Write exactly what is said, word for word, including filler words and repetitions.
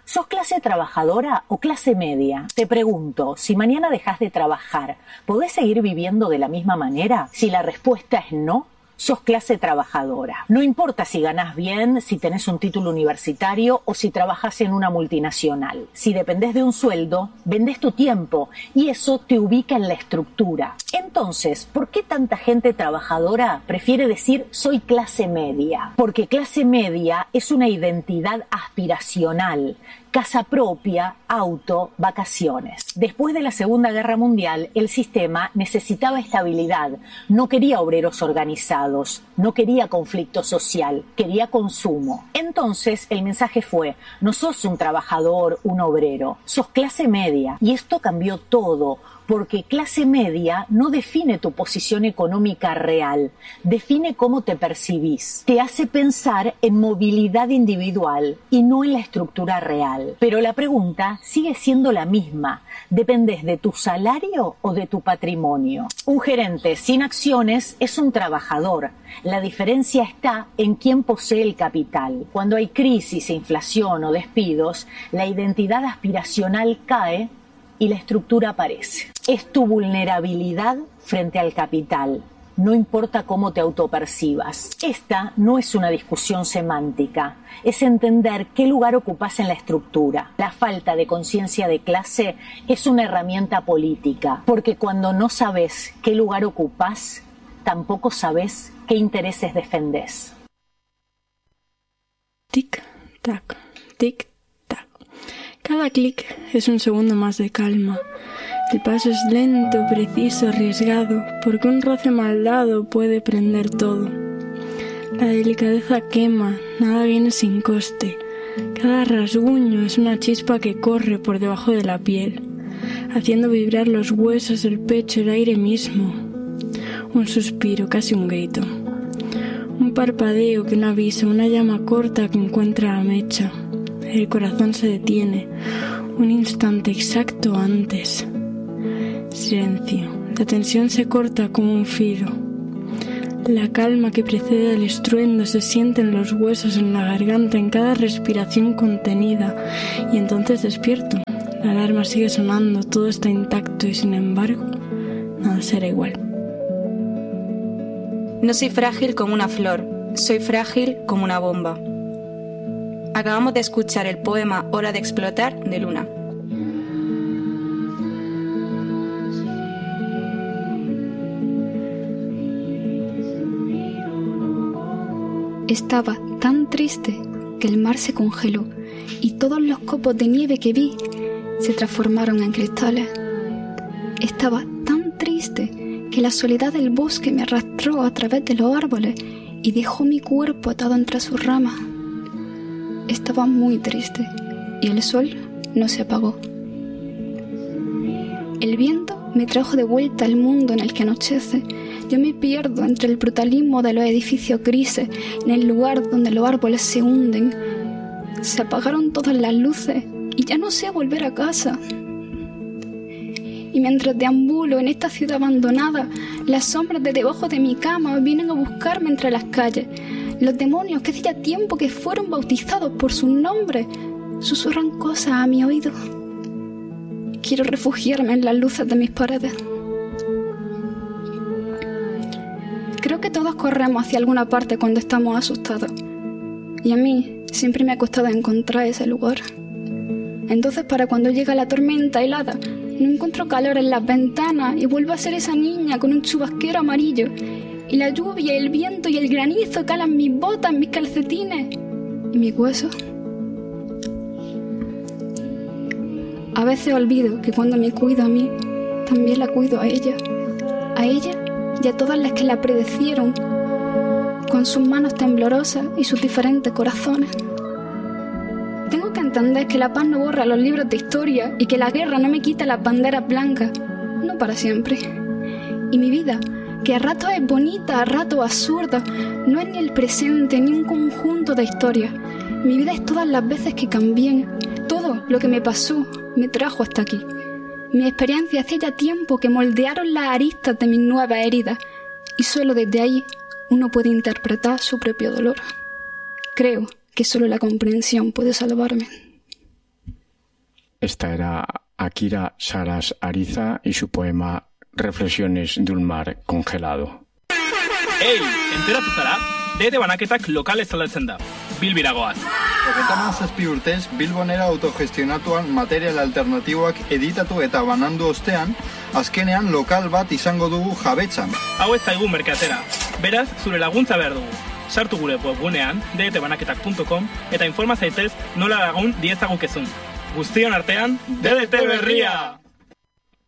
¿Sos clase trabajadora o clase media? Te pregunto, si mañana dejás de trabajar, ¿podés seguir viviendo de la misma manera? Si la respuesta es no, sos clase trabajadora. No importa si ganás bien, si tenés un título universitario o si trabajás en una multinacional. Si dependés de un sueldo, vendés tu tiempo y eso te ubica en la estructura. Entonces, ¿por qué tanta gente trabajadora prefiere decir soy clase media? Porque clase media es una identidad aspiracional. Casa propia, auto, vacaciones. Después de la Segunda Guerra Mundial, el sistema necesitaba estabilidad. No quería obreros organizados, no quería conflicto social, quería consumo. Entonces, el mensaje fue, no sos un trabajador, un obrero, sos clase media. Y esto cambió todo, porque clase media no define tu posición económica real, define cómo te percibís. Te hace pensar en movilidad individual y no en la estructura real. Pero la pregunta sigue siendo la misma. ¿Dependes de tu salario o de tu patrimonio? Un gerente sin acciones es un trabajador. La diferencia está en quién posee el capital. Cuando hay crisis, inflación o despidos, la identidad aspiracional cae y la estructura aparece. Es tu vulnerabilidad frente al capital. No importa cómo te autopercibas. Esta no es una discusión semántica. Es entender qué lugar ocupas en la estructura. La falta de conciencia de clase es una herramienta política, porque cuando no sabes qué lugar ocupas, tampoco sabes qué intereses defendés. Tic, tac, tic, tac. Cada clic es un segundo más de calma. El paso es lento, preciso, arriesgado, porque un roce mal dado puede prender todo. La delicadeza quema, nada viene sin coste. Cada rasguño es una chispa que corre por debajo de la piel, haciendo vibrar los huesos, el pecho, el aire mismo. Un suspiro, casi un grito. Un parpadeo que no avisa, una llama corta que encuentra la mecha. El corazón se detiene, un instante exacto antes. Silencio. La tensión se corta como un filo. La calma que precede al estruendo se siente en los huesos, en la garganta, en cada respiración contenida. Y entonces despierto. La alarma sigue sonando, todo está intacto y sin embargo, nada será igual. No soy frágil como una flor, soy frágil como una bomba. Acabamos de escuchar el poema Hora de explotar de Luna. Estaba tan triste que el mar se congeló y todos los copos de nieve que vi se transformaron en cristales. Estaba tan triste que la soledad del bosque me arrastró a través de los árboles y dejó mi cuerpo atado entre sus ramas. Estaba muy triste y el sol no se apagó. El viento me trajo de vuelta al mundo en el que anochece. Yo me pierdo entre el brutalismo de los edificios grises, en el lugar donde los árboles se hunden. Se apagaron todas las luces y ya no sé volver a casa. Y mientras deambulo en esta ciudad abandonada, las sombras de debajo de mi cama vienen a buscarme entre las calles. Los demonios que hace ya tiempo que fueron bautizados por sus nombres susurran cosas a mi oído. Quiero refugiarme en las luces de mis paredes. Creo que todos corremos hacia alguna parte cuando estamos asustados. Y a mí siempre me ha costado encontrar ese lugar. Entonces, para cuando llega la tormenta helada, no encuentro calor en las ventanas y vuelvo a ser esa niña con un chubasquero amarillo. Y la lluvia, el viento y el granizo calan mis botas, mis calcetines y mis huesos. A veces olvido que cuando me cuido a mí, también la cuido a ella. A ella y a todas las que la predecieron, con sus manos temblorosas y sus diferentes corazones. Tengo que entender que la paz no borra los libros de historia y que la guerra no me quita las banderas blancas, no para siempre. Y mi vida, que a ratos es bonita, a ratos absurda, no es ni el presente ni un conjunto de historias. Mi vida es todas las veces que cambié. Todo lo que me pasó me trajo hasta aquí. Mi experiencia hace ya tiempo que moldearon las aristas de mis nuevas heridas y solo desde ahí uno puede interpretar su propio dolor. Creo que solo la comprensión puede salvarme. Esta era Akira Saras Ariza y su poema Reflexiones de un mar congelado. Ei, enteratu zara? Dede banaketak lokales aldatzen da. Bilbiragoaz. Hogeita hamazazpi urtez, Bilbonera autogestionatuan material alternatiboak editatu eta banandu ostean, azkenean lokal bat izango dugu jabetzan. Hau ez zaigu merkatera. Beraz, zure laguntza behar dugu. Sartu gure webgunean, d d banaketak puntu com, eta informa zaitez nola lagun diezagukezun. Guztion artean, D D T berria!